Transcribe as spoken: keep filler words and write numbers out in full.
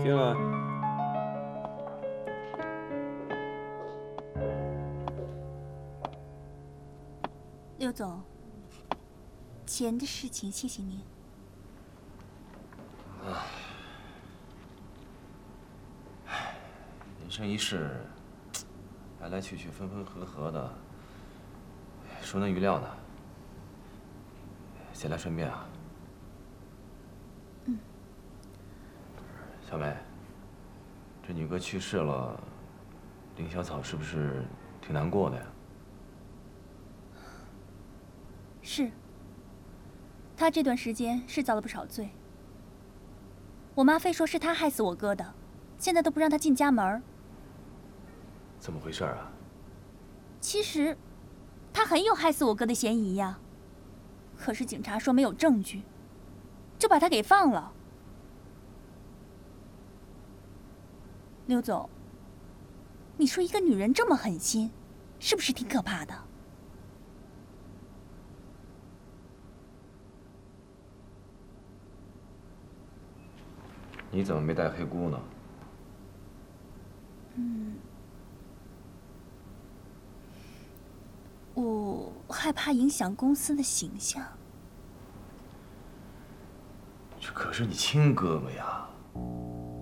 进来。 刘总，钱的事情，谢谢您。 啊，人生一世，来来去去，分分合合的，孰能预料呢？先来顺便啊。 嗯。 小梅，这女哥去世了，林小草是不是挺难过的呀？ 是。她这段时间是遭了不少罪。我妈非说是她害死我哥的，现在都不让她进家门。 怎么回事啊？ 其实，她很有害死我哥的嫌疑呀。可是警察说没有证据，就把她给放了。刘总，你说一个女人这么狠心，是不是挺可怕的？ 你怎么没带黑菇呢？ 嗯，我害怕影响公司的形象。 这可是你亲哥哥呀！